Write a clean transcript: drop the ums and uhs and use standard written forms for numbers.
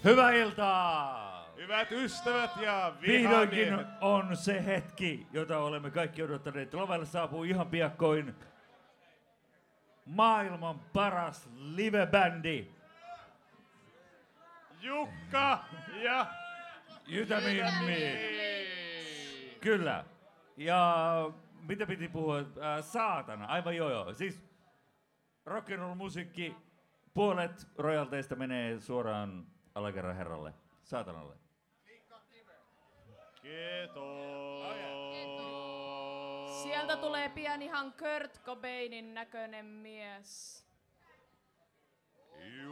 Hyvää iltaa! Hyvät ystävät ja Vihdoinkin vihamiehet. on se hetki, jota olemme kaikki odottaneet. Lavalle saapuu ihan piakkoin maailman paras livebändi. Jukka ja Jytämimmi. Kyllä. Ja mitä piti puhua? Saatana. Aivan joo. Siis rock'n'roll musiikki, puolet royalteista menee suoraan alakerran herralle. Saatanalle. Keto. Sieltä tulee pian ihan Kurt Cobainin näköinen mies.